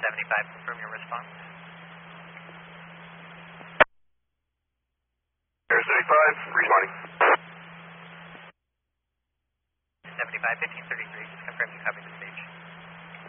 75, confirm your response. Air 75, responding. 75, 1533, just confirm you copy the stage.